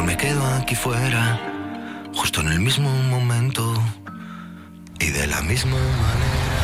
me quedo aquí fuera, justo en el mismo momento y de la misma manera.